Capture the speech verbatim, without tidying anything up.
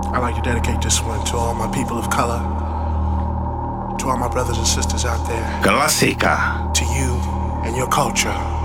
I'd like to dedicate this one to all my people of color, to all my brothers and sisters out there. Classica. To you and your culture.